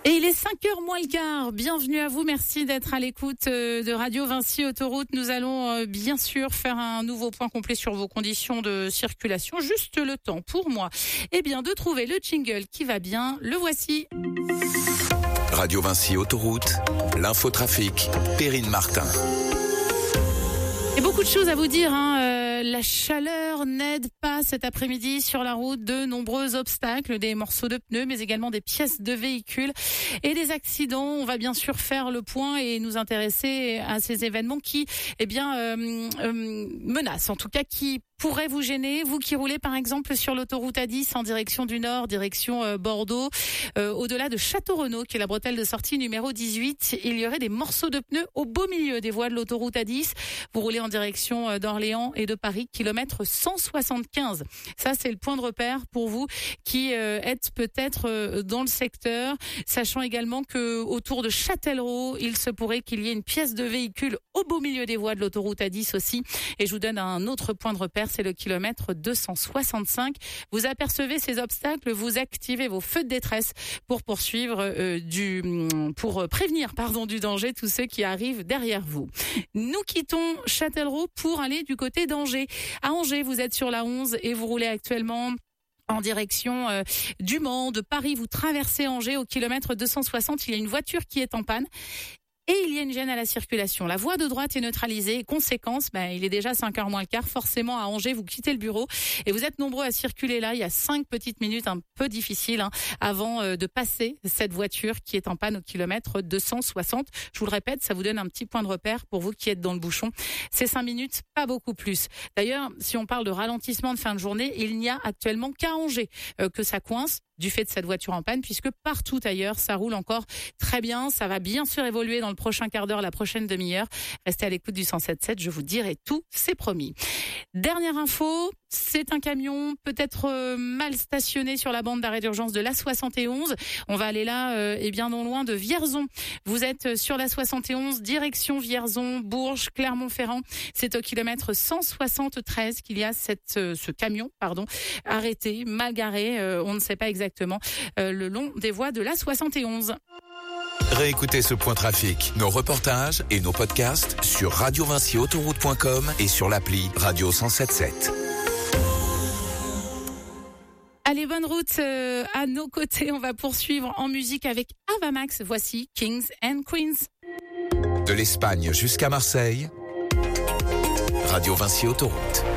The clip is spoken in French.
Et il est 5h moins le quart. Bienvenue à vous. Merci d'être à l'écoute de Radio Vinci Autoroute. Nous allons bien sûr faire un nouveau point complet sur vos conditions de circulation. Juste le temps pour moi, de trouver le jingle qui va bien. Le voici. Radio Vinci Autoroute, l'infotrafic, Perrine Martin. Et beaucoup de choses à vous dire, La chaleur n'aide pas cet après-midi sur la route. De nombreux obstacles, des morceaux de pneus, mais également des pièces de véhicules et des accidents. On va bien sûr faire le point et nous intéresser à ces événements qui, menacent, en tout cas qui pourrait vous gêner, vous qui roulez par exemple sur l'autoroute A10 en direction du nord, direction Bordeaux, au-delà de Château-Renaud, qui est la bretelle de sortie numéro 18, il y aurait des morceaux de pneus au beau milieu des voies de l'autoroute A10. Vous roulez en direction d'Orléans et de Paris, kilomètre 175. Ça, c'est le point de repère pour vous qui êtes peut-être dans le secteur, sachant également que autour de Châtellerault, il se pourrait qu'il y ait une pièce de véhicule au beau milieu des voies de l'autoroute A10 aussi. Et je vous donne un autre point de repère, c'est le kilomètre 265. Vous apercevez ces obstacles, vous activez vos feux de détresse pour prévenir du danger tous ceux qui arrivent derrière vous. Nous quittons Châtellerault pour aller du côté d'Angers. À Angers, vous êtes sur la 11 et vous roulez actuellement en direction du Mans, de Paris. Vous traversez Angers au kilomètre 260. Il y a une voiture qui est en panne. Et il y a une gêne à la circulation. La voie de droite est neutralisée. Et conséquence, il est déjà 5h moins le quart. Forcément, à Angers, vous quittez le bureau et vous êtes nombreux à circuler là. Il y a 5 petites minutes un peu difficiles avant de passer cette voiture qui est en panne au kilomètre 260. Je vous le répète, ça vous donne un petit point de repère pour vous qui êtes dans le bouchon. C'est 5 minutes, pas beaucoup plus. D'ailleurs, si on parle de ralentissement de fin de journée, il n'y a actuellement qu'à Angers que ça coince du fait de cette voiture en panne, puisque partout ailleurs, ça roule encore très bien. Ça va bien sûr évoluer dans le prochain quart d'heure, la prochaine demi-heure. Restez à l'écoute du 107.7, je vous dirai tout, c'est promis. Dernière info, c'est un camion peut-être mal stationné sur la bande d'arrêt d'urgence de l'A71. On va aller là, non loin de Vierzon. Vous êtes sur l'A71, direction Vierzon, Bourges, Clermont-Ferrand. C'est au kilomètre 173 qu'il y a ce camion, arrêté, mal garé, on ne sait pas exactement, le long des voies de l'A71. Réécoutez ce point trafic, nos reportages et nos podcasts sur radiovinciautoroute.com et sur l'appli Radio 107.7. Allez, bonne route à nos côtés. On va poursuivre en musique avec Avamax. Voici Kings and Queens. De l'Espagne jusqu'à Marseille, Radio Vinci Autoroute.